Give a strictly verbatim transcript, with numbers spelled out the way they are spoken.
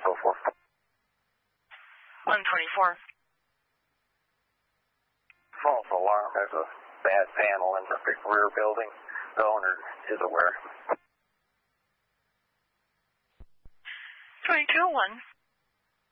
so forth. one twenty-four. False alarm. There's a bad panel in the rear building. The owner is aware. twenty-two oh one.